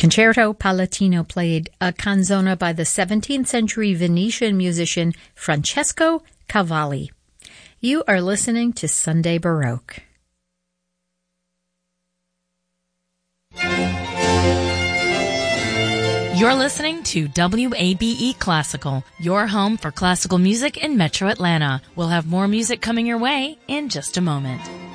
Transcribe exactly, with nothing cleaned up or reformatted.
Concerto Palatino played a canzona by the seventeenth century Venetian musician Francesco Cavalli. You are listening to Sunday Baroque. You're listening to W A B E Classical, your home for classical music in Metro Atlanta. We'll have more music coming your way in just a moment.